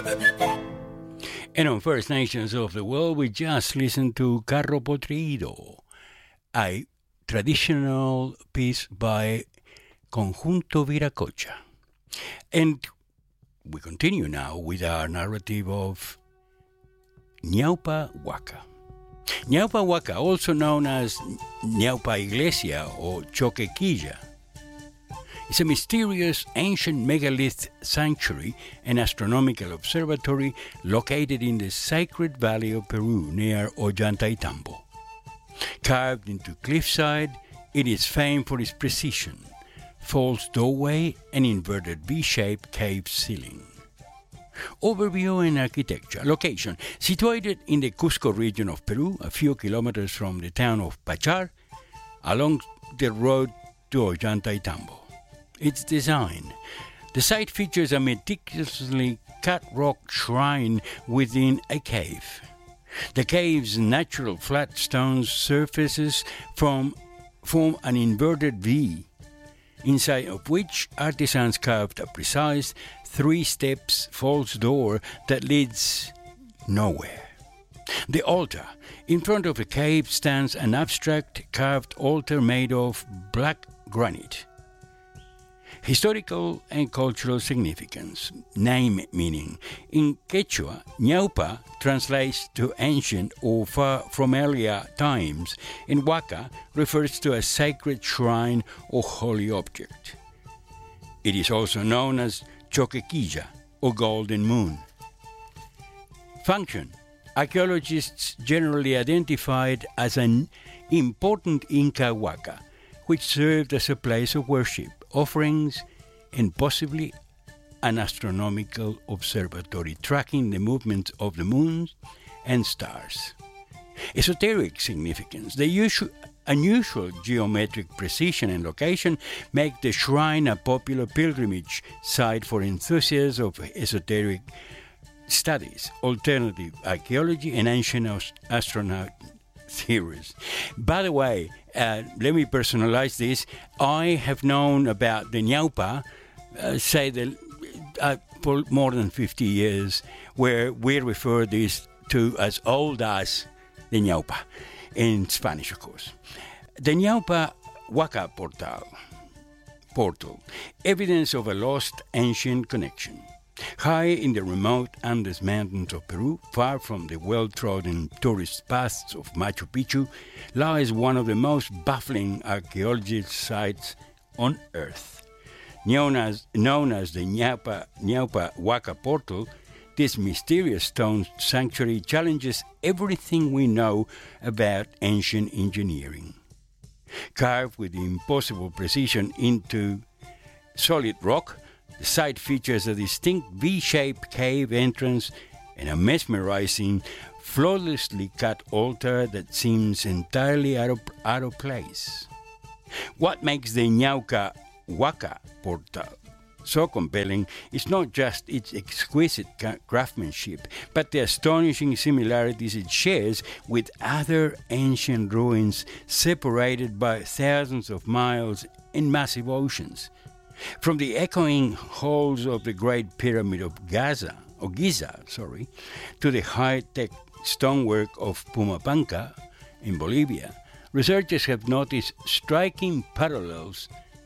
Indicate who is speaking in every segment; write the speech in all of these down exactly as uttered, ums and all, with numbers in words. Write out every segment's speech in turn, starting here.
Speaker 1: And on First Nations of the World, we just listened to Carro Podrido, a traditional piece by Conjunto Viracocha. And we continue now with our narrative of Ñaupa Huaca. Ñaupa Huaca, also known as Ñaupa Iglesia or Choquequilla, is a mysterious ancient megalith sanctuary and astronomical observatory located in the Sacred Valley of Peru near Ollantaytambo. Carved into cliffside, it is famed for its precision, false doorway and inverted V-shaped cave ceiling. Overview and architecture. Location. Situated in the Cusco region of Peru, a few kilometers from the town of Pachar, along the road to Ollantaytambo. Its design. The site features a meticulously cut rock shrine within a cave. The cave's natural flat stone surfaces form, form an inverted V, inside of which artisans carved a precise three steps false door that leads nowhere. The altar. In front of the cave stands an abstract carved altar made of black granite. Historical and cultural significance. Name meaning. In Quechua, Ñaupa translates to ancient or far from earlier times, and Huaca refers to a sacred shrine or holy object. It is also known as Choquequilla or golden moon. Function. Archaeologists generally identified as an important Inca Huaca, which served as a place of worship, offerings, and possibly an astronomical observatory tracking the movements of the moon and stars. Esoteric significance. The usual, unusual geometric precision and location make the shrine a popular pilgrimage site for enthusiasts of esoteric studies, alternative archaeology, and ancient astronaut theories. By the way, uh, let me personalize this. I have known about the Ñaupa, uh, say the, uh, for more than fifty years, where we refer this to as old as the Ñaupa, in Spanish, of course. The Ñaupa Huaca portal, portal, evidence of a lost ancient connection. High in the remote Andes Mountains of Peru, far from the well-trodden tourist paths of Machu Picchu, lies one of the most baffling archaeological sites on Earth. Known as, known as the Ñaupa, Ñaupa Huaca Portal, this mysterious stone sanctuary challenges everything we know about ancient engineering. Carved with impossible precision into solid rock, the site features a distinct V-shaped cave entrance and a mesmerizing, flawlessly cut altar that seems entirely out of, out of place. What makes the Ñaupa Huaca portal so compelling is not just its exquisite craftsmanship, but the astonishing similarities it shares with other ancient ruins separated by thousands of miles and massive oceans. From the echoing halls of the Great Pyramid of Gaza, or Giza, sorry, to the high-tech stonework of Pumapanca in Bolivia, researchers have noticed striking parallels.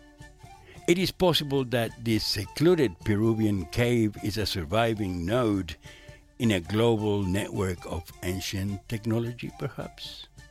Speaker 1: It is possible that this secluded Peruvian cave is a surviving node in a global network of ancient technology, perhaps?